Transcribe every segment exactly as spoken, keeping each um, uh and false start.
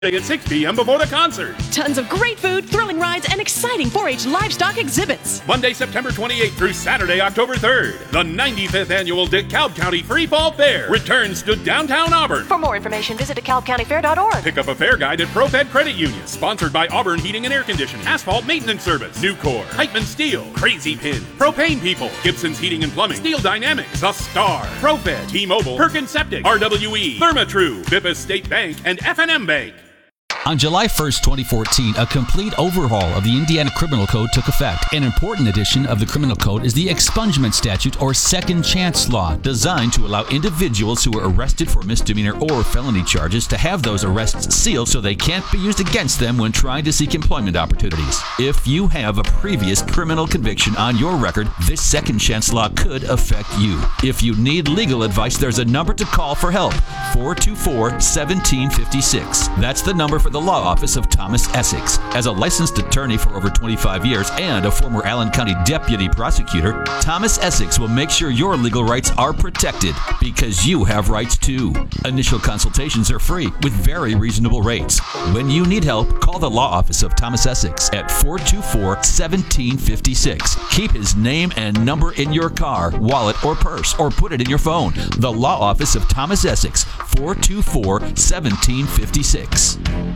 at six p.m. before the concert. Tons of great food, thrilling rides, and exciting four H livestock exhibits. Monday, September twenty-eighth through Saturday, October third. The ninety-fifth Annual DeKalb County Free Fall Fair returns to downtown Auburn. For more information, visit DeKalb County Fair dot org. Pick up a fair guide at ProFed Credit Union. Sponsored by Auburn Heating and Air Conditioning, Asphalt Maintenance Service, Nucor, Heitman Steel, Crazy Pin, Propane People, Gibson's Heating and Plumbing, Steel Dynamics, The Star, ProFed, T-Mobile, Perkins Septic, R W E, Therma-Tru, Bippa State Bank, and F and M Bank. On July first, twenty fourteen, a complete overhaul of the Indiana Criminal Code took effect. An important addition of the Criminal Code is the expungement statute or second chance law, designed to allow individuals who are arrested for misdemeanor or felony charges to have those arrests sealed so they can't be used against them when trying to seek employment opportunities. If you have a previous criminal conviction on your record, this second chance law could affect you. If you need legal advice, there's a number to call for help, four two four, one seven five six. That's the number for the law office of Thomas Essex. As a licensed attorney for over twenty-five years and a former Allen County deputy prosecutor, Thomas Essex will make sure your legal rights are protected because you have rights too. Initial consultations are free with very reasonable rates. When you need help, call the law office of Thomas Essex at four two four, one seven five six. Keep his name and number in your car, wallet, or purse, or put it in your phone. The law office of Thomas Essex, four two four, one seven five six.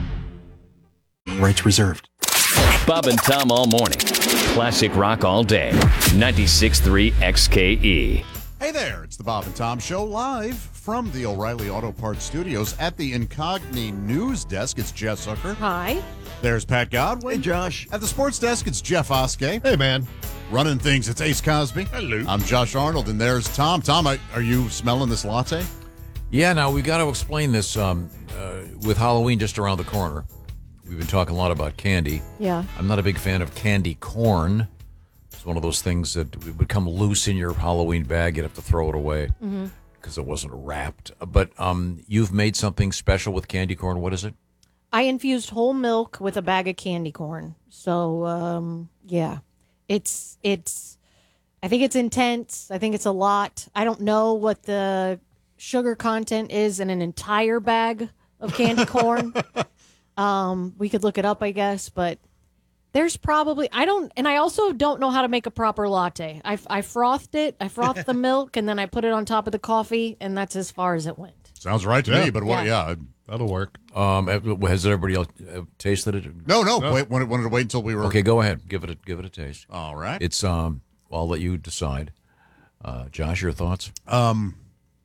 Rights reserved. Bob and Tom all morning. Classic rock all day. ninety-six point three X K E. Hey there, it's the Bob and Tom Show live from the O'Reilly Auto Parts Studios at the Incogni News Desk. It's Jess Hooker. Hi. There's Pat Godwin. Hey, Josh. At the Sports Desk, it's Jeff Oskey. Hey, man. Running things, it's Ace Cosby. Hello. I'm Josh Arnold, and there's Tom. Tom, I, are you smelling this latte? Yeah, now we've got to explain this um, uh, with Halloween just around the corner. We've been talking a lot about candy. Yeah. I'm not a big fan of candy corn. It's one of those things that would become loose in your Halloween bag. You'd have to throw it away because mm-hmm. it wasn't wrapped. But um, you've made something special with candy corn. What is it? I infused whole milk with a bag of candy corn. So, um, yeah, it's, it's, I think it's intense. I think it's a lot. I don't know what the sugar content is in an entire bag of candy corn. Um, we could look it up, I guess, but there's probably, I don't, and I also don't know how to make a proper latte. I, I frothed it, I frothed the milk, and then I put it on top of the coffee, and that's as far as it went. Sounds right to Yeah. me, but what, yeah. Yeah. That'll work. Um, has everybody else uh, tasted it? No, no, wait, wanted, wanted to wait until we were. Okay, go ahead. Give it a, give it a taste. All right. It's, um, well, I'll let you decide. Uh, Josh, your thoughts? Um,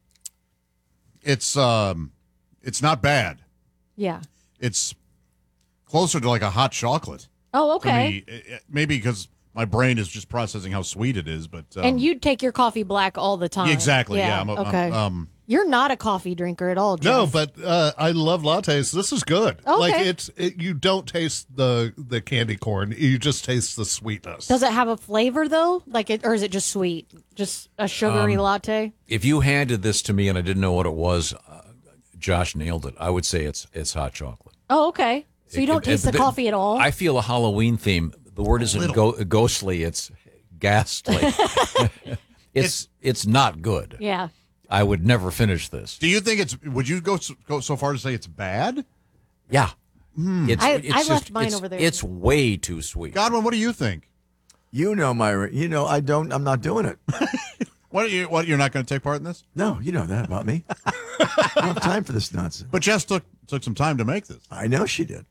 it's, um, it's not bad. Yeah. It's closer to like a hot chocolate. Oh, to okay. me. Maybe because my brain is just processing how sweet it is, but um, And you'd take your coffee black all the time. exactly, yeah. I'm a- okay. I'm, um, You're not a coffee drinker at all, Jeff. No, but uh, I love lattes. This is good. Okay. Like it's it, you don't taste the the candy corn. You just taste the sweetness. Does it have a flavor, though? Like, it, or is it just sweet? Just a sugary Um, latte? If you handed this to me and I didn't know what it was, uh, Josh nailed it. I would say it's it's hot chocolate. Oh, okay. So you It- don't it- taste the it- coffee at all? I feel a Halloween theme. The word isn't go- ghostly; it's ghastly. it's it's not good. yeah. I would never finish this. do you think it's, would you go so, go so far to say it's bad? Yeah, it's, I- it's I just- left mine it's- over there. It's way too sweet. Godwin, what do you think? You know, Myra. You know, I don't. I'm not doing it. What, are you, what, you're not going to take part in this? No, you know that about me. I don't have time for this nonsense. But Jess took, took some time to make this. I know she did.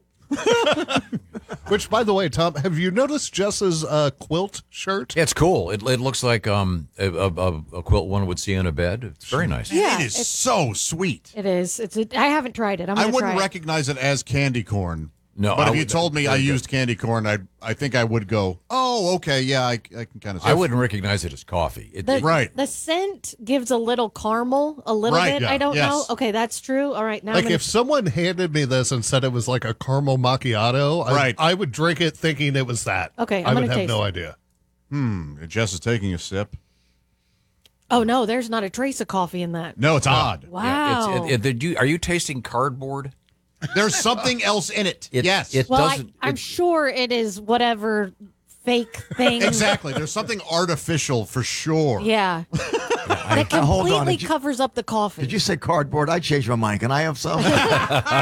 Which, by the way, Tom, have you noticed Jess's uh, quilt shirt? It's cool. It, it looks like um a, a, a quilt one would see in a bed. It's very nice. Yeah, it is it's- so sweet. It is. It's. A, I haven't tried it. I'm I gonna wouldn't try it. recognize it as candy corn. No, but I if you would- told me I very good. used candy corn, I I think I would go, oh, okay, yeah, I, I can kind of. I wouldn't recognize it as coffee. It, The, it- Right. The scent gives a little caramel, a little Right, bit. yeah, I don't yes. know. Okay, that's true. All right, now I'm Like gonna, if someone handed me this and said it was like a caramel macchiato, I, Right. I would drink it thinking it was that. Okay, I I'm would gonna have taste no it. idea. Hmm. Jess is taking a sip. oh no, there's not a trace of coffee in that. No, it's odd. Wow. yeah, it's, it, it, do you, are you tasting cardboard? There's something else in it. It- yes. it- well, I, doesn't- I'm it- sure it is whatever fake thing. Exactly. There's something artificial for sure. Yeah. that Now, hold on. completely Did you- covers up the coffee. Did you say cardboard? I changed my mind. Can I have some?